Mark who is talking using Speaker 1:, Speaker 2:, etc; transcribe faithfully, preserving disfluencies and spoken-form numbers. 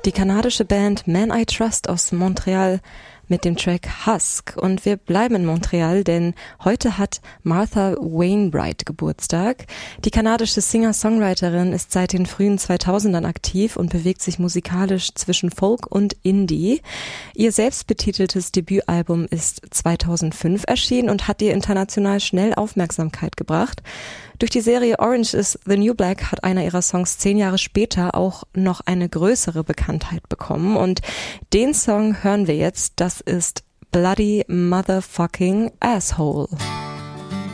Speaker 1: Die kanadische Band Man I Trust aus Montreal mit dem Track Husk. Und wir bleiben in Montreal, denn heute hat Martha Wainwright Geburtstag. Die kanadische Singer-Songwriterin ist seit den frühen zweitausendern aktiv und bewegt sich musikalisch zwischen Folk und Indie. Ihr selbstbetiteltes Debütalbum ist zweitausendfünf erschienen und hat ihr international schnell Aufmerksamkeit gebracht. Durch die Serie Orange is the New Black hat einer ihrer Songs zehn Jahre später auch noch eine größere Bekanntheit bekommen. Und den Song hören wir jetzt. Das ist Bloody Motherfucking Asshole.